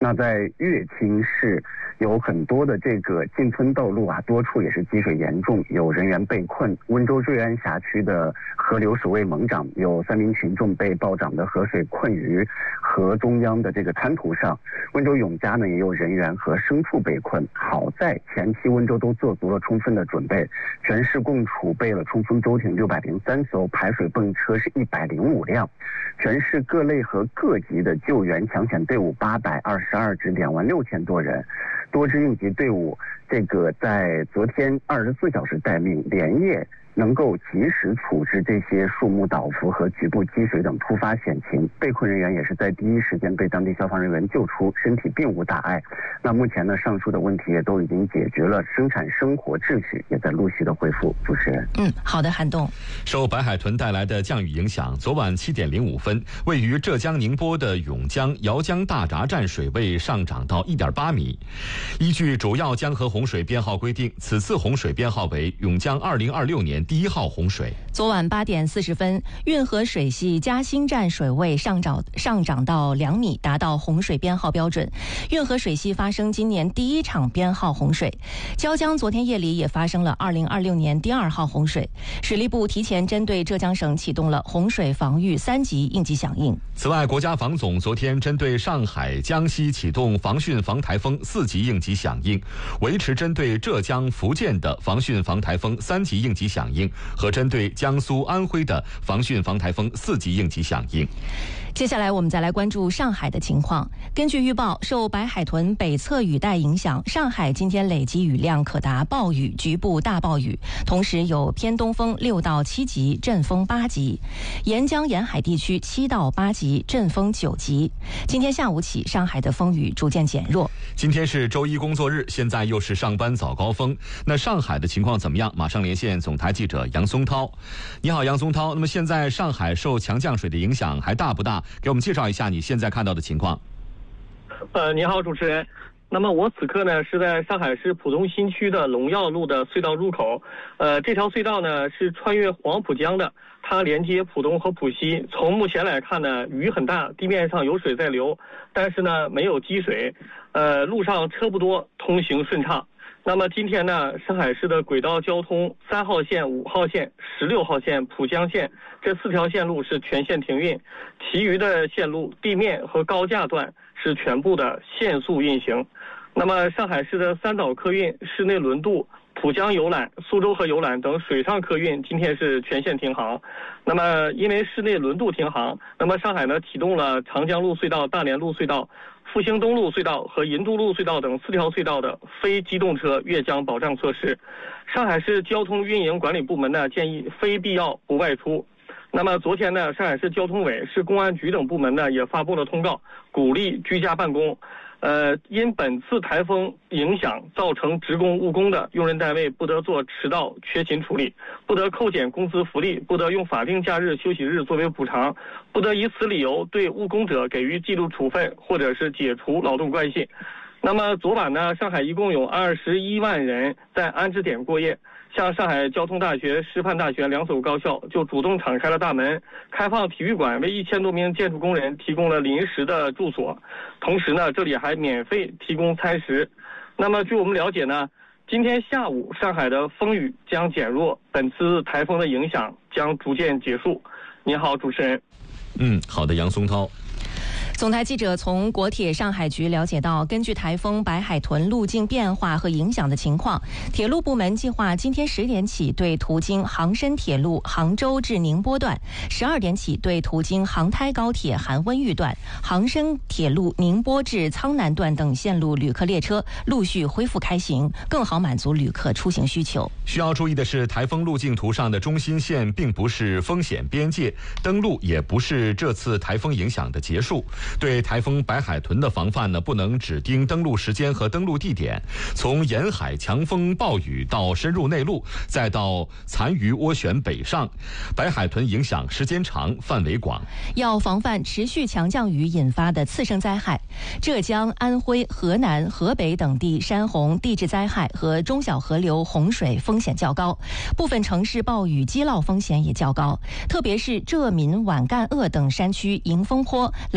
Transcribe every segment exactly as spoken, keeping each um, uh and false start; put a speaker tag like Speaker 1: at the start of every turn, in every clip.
Speaker 1: 那在乐清市有很多的这个进村道路啊，多处也是积水严重，有人员被困。温州瑞安辖区的河流水位猛涨，有三名群众被暴涨的河水困于河中央的这个滩涂上。温州永嘉呢也有人员和牲畜被困。好在前期温州都做足了充分的准备，全市共储备了冲锋舟艇六百零三艘，排水泵车是一百零五辆，全市各类和各级的救援抢险队伍八百二十二支，两万六千多人。多支应急队伍，这个在昨天二十四小时待命，连夜能够及时处置这些树木倒伏和局部积水等突发险情。被困人员也是在第一时间被当地消防人员救出，身体并无大碍。那目前呢，上述的问题也都已经解决了，生产生活秩序也在陆续的恢复。主持人，
Speaker 2: 嗯，好的，韩栋。
Speaker 3: 受白海豚带来的降雨影响，昨晚七点零五分，位于浙江宁波的甬江姚江大闸站水位上涨到一点八米。依据主要江河洪水编号规定，此次洪水编号为甬江二零二六年第一号洪水。
Speaker 2: 昨晚八点四十分，运河水系嘉兴站水位上涨上涨到两米，达到洪水编号标准。运河水系发生今年第一场编号洪水。椒江昨天夜里也发生了二零二六年第二号洪水。水利部提前针对浙江省启动了洪水防御三级应急响应。
Speaker 3: 此外，国家防总昨天针对上海、江西启动防汛防台风四级应急响应，维持针对浙江、福建的防汛防台风三级应急响应和针对江苏、安徽的防汛防台风四级应急响应。
Speaker 2: 接下来我们再来关注上海的情况。根据预报，受白海豚北侧雨带影响，上海今天累积雨量可达暴雨、局部大暴雨，同时有偏东风六到七级，阵风八级；沿江沿海地区七到八级，阵风九级。今天下午起，上海的风雨逐渐减弱。
Speaker 3: 今天是周一工作日，现在又是上班早高峰。那上海的情况怎么样？马上连线总台记者杨松涛。你好，杨松涛。那么现在上海受强降水的影响还大不大？给我们介绍一下你现在看到的情况。
Speaker 4: 呃，你好，主持人。那么我此刻呢是在上海市浦东新区的龙耀路的隧道入口。呃，这条隧道呢是穿越黄浦江的，它连接浦东和浦西。从目前来看呢，雨很大，地面上有水在流，但是呢没有积水。呃，路上车不多，通行顺畅。那么今天呢，上海市的轨道交通三号线、五号线、十六号线、浦江线这四条线路是全线停运，其余的线路地面和高架段是全部的限速运行。那么上海市的三岛客运、市内轮渡、浦江游览、苏州河游览等水上客运今天是全线停航。那么因为市内轮渡停航，那么上海呢启动了长江路隧道、大连路隧道、复兴东路隧道和银都路隧道等四条隧道的非机动车越江保障措施。上海市交通运营管理部门呢建议非必要不外出。那么昨天呢，上海市交通委、市公安局等部门呢也发布了通告，鼓励居家办公。呃，因本次台风影响造成职工误工的用人单位不得做迟到、缺勤处理，不得扣减工资福利，不得用法定假日、休息日作为补偿，不得以此理由对误工者给予纪律处分或者是解除劳动关系。那么昨晚呢，上海一共有二十一万人在安置点过夜。像上海交通大学、师范大学两所高校就主动敞开了大门，开放体育馆为一千多名建筑工人提供了临时的住所，同时呢，这里还免费提供餐食。那么据我们了解呢，今天下午上海的风雨将减弱，本次台风的影响将逐渐结束。你好，主持人。
Speaker 3: 嗯，好的，杨松涛。
Speaker 2: 总台记者从国铁上海局了解到，根据台风白海豚路径变化和影响的情况，铁路部门计划今天十点起对途经杭深铁路杭州至宁波段，十二点起对途经杭台高铁韩温榆段、杭深铁路宁波至苍南段等线路旅客列车陆续恢复开行，更好满足旅客出行需求。
Speaker 3: 需要注意的是，台风路径图上的中心线并不是风险边界，登陆也不是这次台风影响的结束。对台风白海豚的防范呢，不能只盯登陆时间和登陆地点，从沿海强风暴雨到深入内陆，再到残余涡旋北上，白海豚影响时间长、范围广，
Speaker 2: 要防范持续强降雨引发的次生灾害。浙江、安徽、河南、河北等地山洪、地质灾害和中小河流洪水风险较高，部分城市暴雨积涝风险也较高，特别是浙闽皖赣鄂等山区迎风坡、喇叭口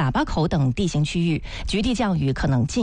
Speaker 2: 口等地形区域，局地降雨可能进